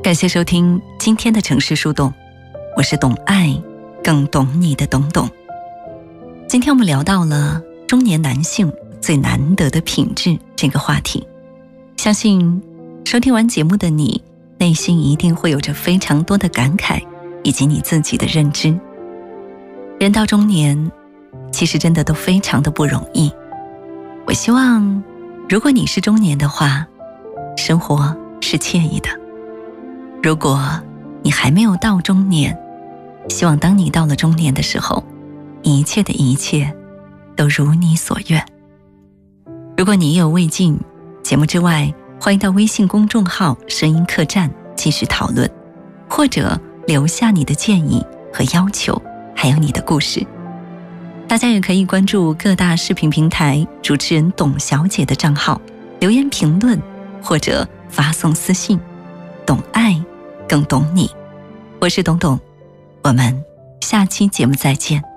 感谢收听今天的城市树洞，我是懂爱更懂你的懂懂。今天我们聊到了中年男性最难得的品质这个话题，相信收听完节目的你内心一定会有着非常多的感慨以及你自己的认知。人到中年其实真的都非常的不容易，我希望如果你是中年的话，生活是惬意的。如果你还没有到中年，希望当你到了中年的时候，一切的一切都如你所愿。如果你也有未尽，节目之外欢迎到微信公众号声音客栈继续讨论，或者留下你的建议和要求，还有你的故事。大家也可以关注各大视频平台主持人董小姐的账号，留言评论或者发送私信，懂爱更懂你。我是董董，我们下期节目再见。